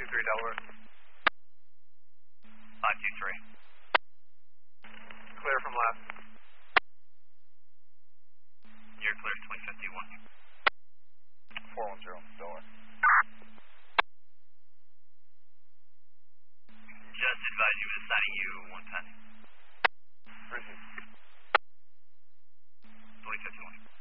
523 Delaware. 523. Clear from left. You're clear, 2051. 410 Delaware. Just advise you of assigning you 110. Received. 2051.